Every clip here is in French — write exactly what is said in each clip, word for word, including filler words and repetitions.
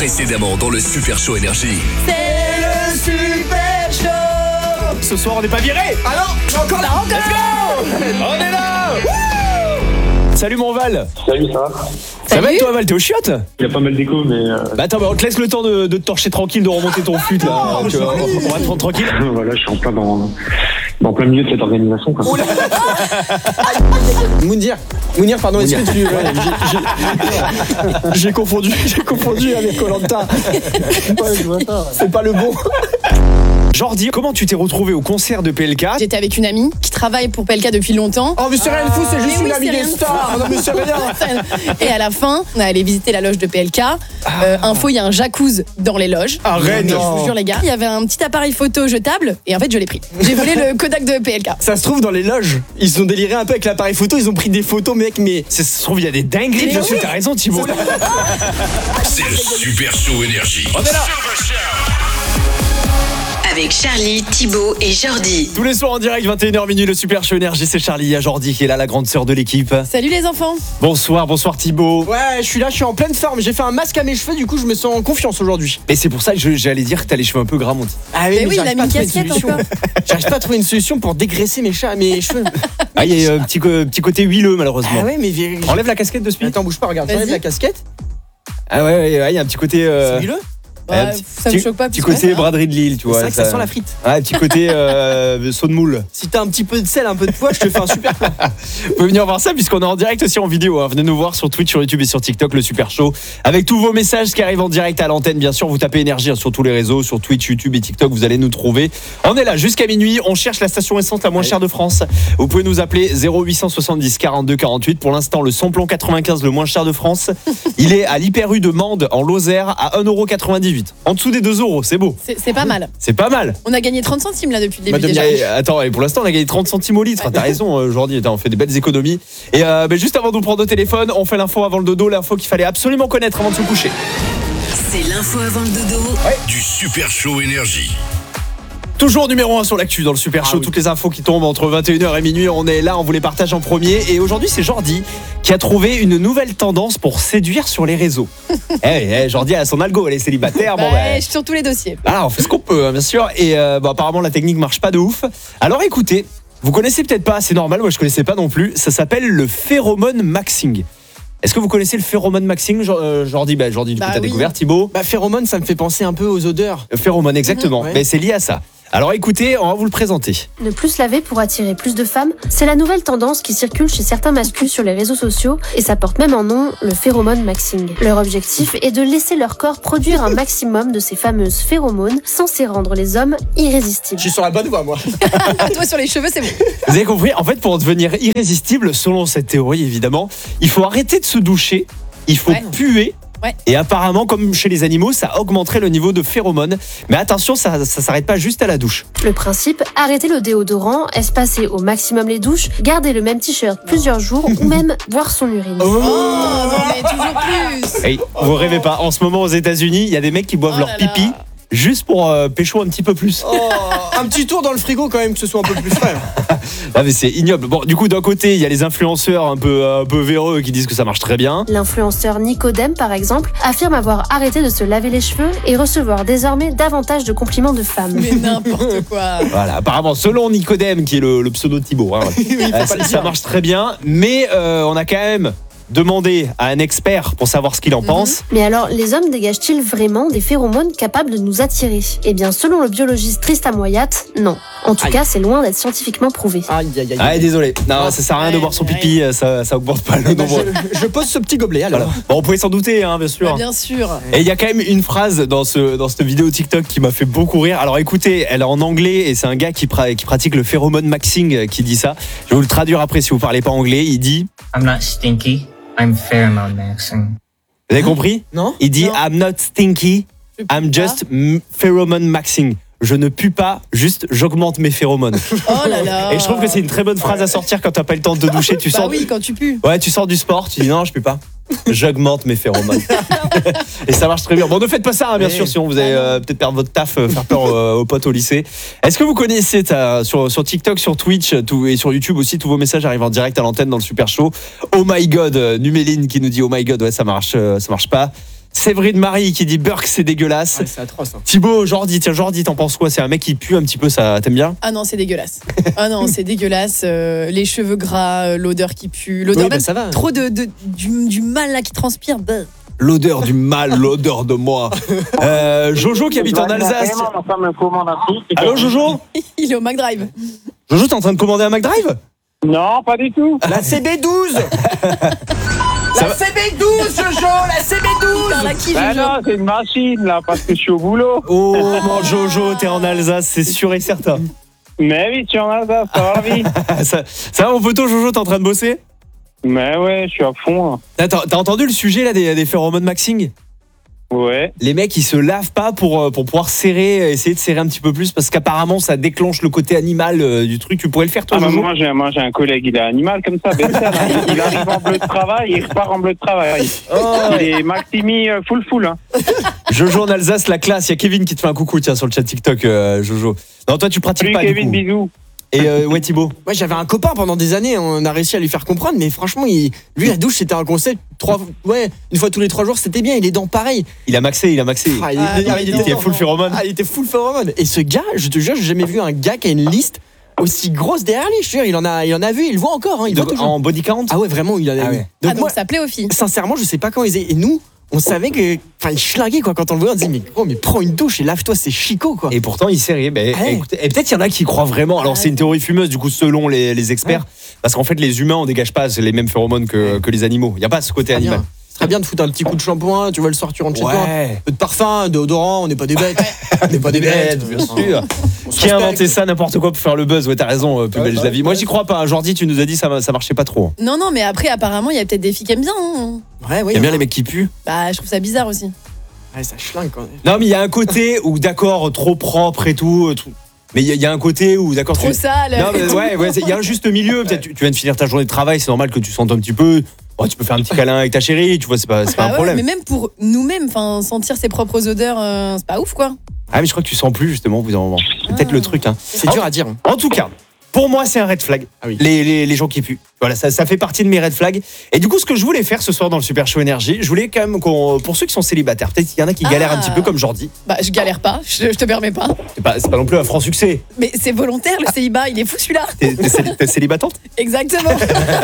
Précédemment dans le Super Show Énergie. C'est le Super Show. Ce soir, on n'est pas viré. Ah non, encore là, encore. Let's go. On est là. Wouh. Salut mon Val. Salut, ça va? Ça va et toi Val, t'es au chiottes? Il y a pas mal d'écho, mais... Euh... Bah attends, bah on te laisse le temps de, de te torcher tranquille, de remonter ton fut là. Non, tu vois, on va te prendre tranquille. voilà, je suis en plein dans, dans plein milieu de cette organisation. Quoi. Mounir, Mounir, pardon, est-ce que tu... Ouais, j'ai, j'ai, j'ai confondu, j'ai confondu avec Koh-Lanta. C'est pas le bon. Jordi, comment tu t'es retrouvé au concert de P L K? J'étais avec une amie qui travaille pour P L K depuis longtemps. Oh mais c'est rien de fou, c'est juste Mais une oui, amie c'est des rien de stars. fou. Non mais c'est rien. Et à la fin, on est allé visiter la loge de P L K. Euh, info, il y a un jacuzzi dans les loges. Arrête. Je vous jure les gars, il y avait un petit appareil photo jetable et en fait je l'ai pris. J'ai volé le Kodak de P L K. Ça se trouve dans les loges, ils ont déliré un peu avec l'appareil photo, ils ont pris des photos mec mais... Ça se trouve, il y a des dingueries Mais dessus, oui. t'as raison Thibaut. C'est le Super Show Énergie. On est là. Avec Charlie, Thibaut et Jordi. Tous les soirs en direct, vingt et une heures minuit, le Super Show Énergie, c'est Charlie, il y a Jordi qui est là, la grande sœur de l'équipe. Salut les enfants. Bonsoir, bonsoir Thibaut. Ouais, je suis là, je suis en pleine forme, j'ai fait un masque à mes cheveux, du coup je me sens en confiance aujourd'hui. Et c'est pour ça que je- j'allais dire que t'as les cheveux un peu gras, mon petit. Ah Mais oui, il j'arrive a pas mis à une trouver casquette solution. encore. J'arrive pas à trouver une solution pour dégraisser mes, chats, mes cheveux. Ah, il y a un petit, co- petit côté huileux, malheureusement. Ah ouais mais... vi- Enlève la casquette de Speed. Attends, bouge pas, regarde, Vas-y. j'enlève la casquette. Ah ouais, ouais, ouais, il y a un petit côté. euh, C'est huileux. Bah, un petit- ça me petit- choque pas. Petit plus que côté ça. braderie de Lille, tu C'est vois. vrai que ça sent la frite. Ouais, petit côté euh, saut de moule. Si t'as un petit peu de sel, un peu de poids, je te fais un super plat. Vous pouvez venir voir ça puisqu'on est en direct aussi en vidéo. Hein. Venez nous voir sur Twitch, sur YouTube et sur TikTok, le Super Show. Avec tous vos messages qui arrivent en direct à l'antenne, bien sûr. Vous tapez énergie hein, sur tous les réseaux, sur Twitch, YouTube et TikTok, vous allez nous trouver. On est là jusqu'à minuit. On cherche la station essence la moins chère de France. Vous pouvez nous appeler zéro huit cent soixante-dix quarante-deux quarante-huit. Pour l'instant, le samplon quatre-vingt-quinze le moins cher de France. Il est à l'Hyper U de Mende en Lozère à un euro quatre-vingt-dix-huit. En dessous des deux euros, c'est beau. C'est, c'est pas mal. C'est pas mal. On a gagné trente centimes là depuis le début Madame déjà. Et, attends, et pour l'instant, on a gagné trente centimes au litre. T'as raison, euh, Jordi. Attends, on fait des belles économies. Et euh, bah, juste avant de nous prendre au téléphone, on fait l'info avant le dodo, l'info qu'il fallait absolument connaître avant de se coucher. C'est l'info avant le dodo. Du Super Show Énergie. Toujours numéro un sur l'actu dans le Super Show. oui. Toutes les infos qui tombent entre vingt et une heures et minuit, on est là, on vous les partage en premier. Et aujourd'hui, c'est Jordi qui a trouvé une nouvelle tendance pour séduire sur les réseaux. Eh, eh, Jordi a son algo, elle est célibataire. Bah, bon, bah, je suis sur tous les dossiers. Ah, on fait ce qu'on peut, hein, bien sûr. Et euh, bon, apparemment, la technique marche pas de ouf. Alors écoutez, vous connaissez peut-être pas, c'est normal, moi je connaissais pas non plus. Ça s'appelle le phéromone maxing. Est-ce que vous connaissez le phéromone maxing, Jo- euh, Jordi? Bah, Jordi, du Bah coup, t'as oui. découvert, Thibaut. Bah phéromone, ça me fait penser un peu aux odeurs. Le phéromone, exactement. Mhm, ouais. Mais c'est lié à ça. Alors écoutez, on va vous le présenter. Ne plus se laver pour attirer plus de femmes, c'est la nouvelle tendance qui circule chez certains masculins sur les réseaux sociaux et ça porte même en nom le phéromone maxing. Leur objectif est de laisser leur corps produire un maximum de ces fameuses phéromones censées rendre les hommes irrésistibles. Je suis sur la bonne voie moi. Toi sur les cheveux, c'est bon. Vous avez compris? En fait, pour devenir irrésistible, selon cette théorie évidemment, il faut arrêter de se doucher, il faut Ouais. puer. Ouais. Et apparemment, comme chez les animaux, ça augmenterait le niveau de phéromones. Mais attention, ça ne s'arrête pas juste à la douche. Le principe, arrêter le déodorant, espacer au maximum les douches, garder le même t-shirt plusieurs jours ou même boire son urine. Oh, non, mais toujours plus. Et vous rêvez pas, en ce moment aux États-Unis, il y a des mecs qui boivent Oh leur là là. pipi juste pour euh, pécho un petit peu plus. Oh, un petit tour dans le frigo quand même, que ce soit un peu plus frais. Ah mais c'est ignoble. Bon, du coup, d'un côté, il y a les influenceurs un peu, un peu véreux qui disent que ça marche très bien. L'influenceur Nicodème, par exemple, affirme avoir arrêté de se laver les cheveux et recevoir désormais davantage de compliments de femmes. Mais n'importe quoi. Voilà, apparemment, selon Nicodème, qui est le, le pseudo de Thibaut, hein, euh, ça, ça marche très bien. Mais euh, on a quand même demandé à un expert pour savoir ce qu'il en pense. Mais alors, les hommes dégagent-ils vraiment des phéromones capables de nous attirer? Eh bien, selon le biologiste Tristan Moyat, non. En tout Aïe. cas, c'est loin d'être scientifiquement prouvé. Aïe aïe aïe. Ah, désolé. Non, ça sert à rien de Ouais, boire son ouais. pipi, ça, ça augmente pas le Eh ben, nombre. je, je pose ce petit gobelet alors. Voilà. Bon, on pouvait s'en douter, hein, bien sûr. Bah, bien sûr. Et il y a quand même une phrase dans, ce, dans cette vidéo TikTok qui m'a fait beaucoup rire. Alors écoutez, elle est en anglais et c'est un gars qui, pra- qui pratique le phéromone maxing euh, qui dit ça. Je vais vous le traduire après si vous parlez pas anglais. Il dit, I'm not stinky. I'm pheromone maxing. vous avez compris? Non? Il dit Non. I'm not stinky, Je peux I'm pas. just m- pheromone maxing. Je ne pue pas, juste j'augmente mes phéromones. Oh là là. Et je trouve que c'est une très bonne phrase à sortir quand t'as pas le temps de te doucher. Tu Bah sors, oui, quand tu pues. ouais, tu sors du sport, tu dis non, je pue pas. J'augmente mes phéromones. Et ça marche très bien. Bon, ne faites pas ça, hein, bien Oui. sûr, sinon vous allez euh, peut-être perdre votre taf, euh, faire peur euh, aux potes au lycée. Est-ce que vous connaissez t'as, sur, sur TikTok, sur Twitch tout, et sur YouTube aussi, tous vos messages arrivent en direct à l'antenne dans le Super Show. Oh my god, euh, Numéline qui nous dit oh my god, ouais, ça marche, euh, ça marche pas. Séverine Marie qui dit Burke, c'est dégueulasse. Ouais, c'est atroce. Hein. Thibaut, Jordi, tiens, Jordi, t'en penses quoi? C'est un mec qui pue un petit peu, ça, t'aimes bien? Ah non, c'est dégueulasse. Ah non, c'est dégueulasse. euh, les cheveux gras, euh, l'odeur qui pue, l'odeur Oui, bah, même ça va. trop de, de- du, du mal là qui transpire. Bah. L'odeur du mal, l'odeur de moi. Euh, Jojo qui habite en Alsace. Allô, Jojo? Il est au McDrive. Jojo, t'es en train de commander un McDrive? Non, pas du tout. La C B douze. Ça La va- C B douze, Jojo, la C B douze. Par là qui, Ah Jojo non, c'est une machine là, parce que je suis au boulot. Oh mon Jojo, t'es en Alsace, c'est sûr et certain. Mais oui, tu en as ça, ça va la vie. ça, ça va mon poteau, Jojo, t'es en train de bosser? Mais ouais, je suis à fond. Hein. Attends, t'as entendu le sujet là des, des phéromones maxing? Ouais. Les mecs ils se lavent pas pour, euh, pour pouvoir serrer, essayer de serrer un petit peu plus parce qu'apparemment ça déclenche le côté animal euh, du truc. Tu pourrais le faire toi, Ah bah Jojo? moi j'ai moi j'ai un collègue, il est animal comme ça, bestial, hein. il, il arrive en bleu de travail, il repart en bleu de travail. Oh, Il est Maximi euh, full full. Hein. Jojo en Alsace, la classe. Il y a Kevin qui te fait un coucou tiens sur le chat TikTok, euh, Jojo. Non, toi tu pratiques Salut pas Kevin, du coup. bisous. Et euh, ouais Thibaut. Moi, j'avais un copain pendant des années, on a réussi à lui faire comprendre, mais franchement, il... lui, la douche, c'était un concept. Trois... Ouais, une fois tous les trois jours, c'était bien. Et les dents, pareil. Il a maxé, il a maxé. Ah, il, Ah, était- non, il non, était Il est full phéromone. Ah, il était full phéromone. Et ce gars, je te jure, j'ai jamais vu un gars qui a une liste aussi grosse derrière lui. Je te jure, il en a, il en a vu, il le voit encore. Hein, il De- voit toujours. en body count. Ah ouais, vraiment, il en a Ah vu. ouais. Donc Ah, moi, donc ça plaît aux filles. sincèrement, je sais pas quand ils étaient. Et nous, on savait que. Enfin, il schlinguait quoi. Quand on le voyait, on disait, mais gros, mais prends une douche et lave-toi, c'est chicot quoi. Et pourtant il serrait. Ben, Ouais. écoutez, et peut-être il y en a qui y croient vraiment. Alors Ouais. c'est une théorie fumeuse du coup selon les, les experts. Parce qu'en fait les humains on dégage pas les mêmes phéromones que, que les animaux. Il n'y a pas ce côté Très bien. animal. Ce serait bien de foutre un petit coup de shampoing, tu vois le soir, tu rentres chez toi. Ouais. Un peu de parfum, de déodorant, on n'est pas des bêtes. on n'est pas des bêtes, bien sûr. On se Qui a respecte. inventé ça, n'importe quoi pour faire le buzz? Ouais, t'as raison, euh, plus Ouais, belge ouais, la vie. Moi, ouais. j'y crois pas. hein. Jordi, tu nous as dit ça, ça marchait pas trop. Non, non, mais après, apparemment, il y a peut-être des filles qui aiment bien. hein. Ouais, ouais. Il y a bien les mecs qui puent. Bah, je trouve ça bizarre aussi. Ouais, ça schlingue quand même. Non, mais il y a un côté où, d'accord, trop propre et tout. euh, tout- Mais il y, a- il y a un côté où, d'accord, Trop tu. sale. Non, mais ouais, ouais, c'est- il y a un juste milieu. Peut-être tu, tu viens de finir ta journée de travail, c'est normal que tu sentes un petit peu. Oh, tu peux faire un petit câlin avec ta chérie, tu vois, c'est pas, c'est pas Bah un ouais, problème. mais même pour nous-mêmes, enfin, sentir ses propres odeurs, euh, c'est pas ouf quoi. Ah, mais je crois que tu sens plus, justement, au bout d'un moment. C'est peut-être Ah. le truc, hein. C'est dur à dire. hein. En tout cas, pour moi, c'est un red flag. Ah oui. les, les, les gens qui puent. Voilà, ça, ça fait partie de mes red flags. Et du coup, ce que je voulais faire ce soir dans le Super Show Énergie, je voulais quand même qu'on, pour ceux qui sont célibataires, peut-être qu'il y en a qui galèrent un Ah. petit peu comme Jordi. Bah, je galère pas, je, je te permets pas. C'est pas, c'est pas non plus un franc succès. Mais c'est volontaire le célibat, il est fou celui-là. T'es, t'es céli- t'es célibatante. Exactement.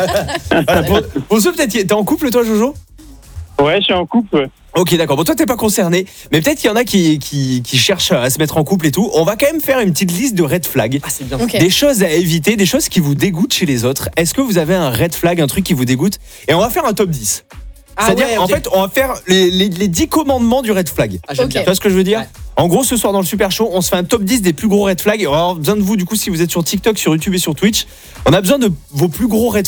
Voilà, pour, pour ceux peut-être, qui- t'es en couple toi, Jojo? Ouais, je suis en couple. Ok, d'accord. Bon, toi, t'es pas concerné, mais peut-être qu'il y en a qui, qui, qui cherchent à se mettre en couple et tout. On va quand même faire une petite liste de red flags. Ah, c'est bien. Ok. Des choses à éviter, des choses qui vous dégoûtent chez les autres. Est-ce que vous avez un red flag, un truc qui vous dégoûte? Et on va faire un top dix. Ah C'est-à-dire, ouais, en ok. fait, on va faire les, les, les dix commandements du red flag. Ah, j'aime Ok. bien. Tu vois ce que je veux dire? Ouais. En gros, ce soir dans le Super Show, on se fait un top dix des plus gros red flags. On va avoir besoin de vous, du coup, si vous êtes sur TikTok, sur YouTube et sur Twitch. On a besoin de vos plus gros red